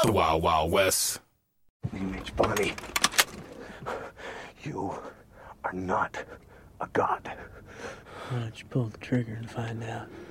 The Wild Wild West. Name H. Bonnie. You are not a god. Why don't you pull the trigger and find out?